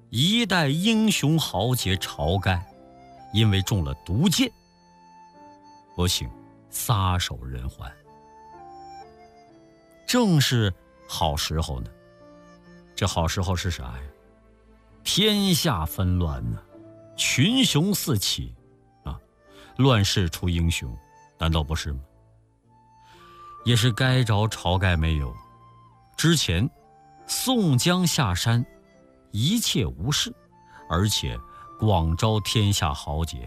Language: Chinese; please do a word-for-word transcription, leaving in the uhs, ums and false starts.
一代英雄豪杰晁盖，因为中了毒箭，不幸撒手人寰。正是好时候呢，这好时候是啥呀？天下纷乱呢、啊，群雄四起啊，乱世出英雄，难道不是吗？也是该着晁盖没有。之前宋江下山，一切无事，而且广招天下豪杰，